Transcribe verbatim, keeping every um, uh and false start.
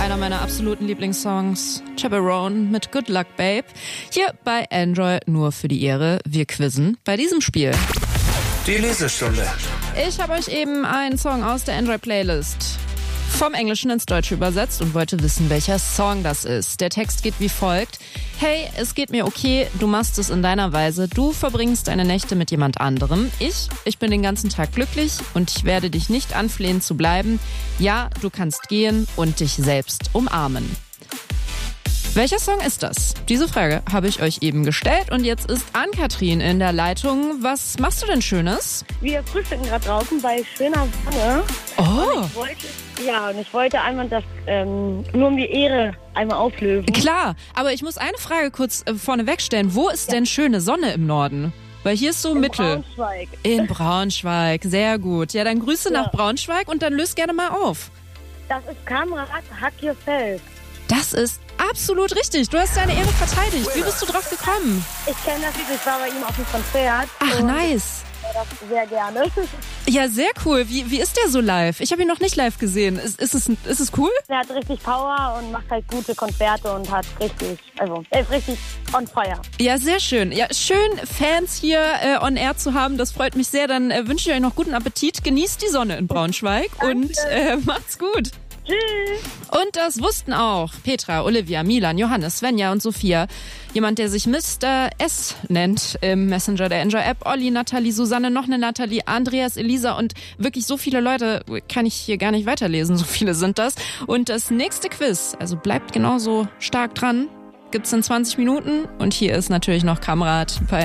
einer meiner absoluten Lieblingssongs, Chaperone mit Good Luck Babe. Hier bei Android nur für die Ehre. Wir quizzen bei diesem Spiel. Die Lesestunde. Ich habe euch eben einen Song aus der Android-Playlist vom Englischen ins Deutsche übersetzt und wollte wissen, welcher Song das ist. Der Text geht wie folgt. Hey, es geht mir okay, du machst es in deiner Weise, du verbringst deine Nächte mit jemand anderem. Ich, ich bin den ganzen Tag glücklich und ich werde dich nicht anflehen zu bleiben. Ja, du kannst gehen und dich selbst umarmen. Welcher Song ist das? Diese Frage habe ich euch eben gestellt und jetzt ist Ann-Kathrin in der Leitung. Was machst du denn Schönes? Wir frühstücken gerade draußen bei schöner Sonne. Oh. Und ich wollte, ja, und ich wollte einmal das, ähm, nur um die Ehre einmal auflösen. Klar, aber ich muss eine Frage kurz äh, vorneweg stellen. Wo ist ja. denn schöne Sonne im Norden? Weil hier ist so In Mittel. Braunschweig. In Braunschweig, sehr gut. Ja, dann Grüße ja. nach Braunschweig und dann löst gerne mal auf. Das ist Kamerad Hack Yourself. Das ist absolut richtig. Du hast deine Ehre verteidigt. Wie bist du drauf gekommen? Ich kenne das Lied, ich war bei ihm auf dem Konzert. Ach, nice. Ich höre das sehr gerne. Ja, sehr cool. Wie, wie ist der so live? Ich habe ihn noch nicht live gesehen. Ist, ist, es, ist es cool? Er hat richtig Power und macht halt gute Konzerte und hat richtig, also er ist richtig on fire. Ja, sehr schön. Ja, schön, Fans hier äh, on air zu haben. Das freut mich sehr. Dann äh, wünsche ich euch noch guten Appetit. Genießt die Sonne in Braunschweig und äh, macht's gut. Tschüss. Und das wussten auch Petra, Olivia, Milan, Johannes, Svenja und Sophia. Jemand, der sich Mister S nennt im Messenger der Android-App. Olli, Nathalie, Susanne, noch eine Nathalie, Andreas, Elisa und wirklich so viele Leute kann ich hier gar nicht weiterlesen. So viele sind das. Und das nächste Quiz, also bleibt genauso stark dran, gibt's in zwanzig Minuten. Und hier ist natürlich noch Kamerad bei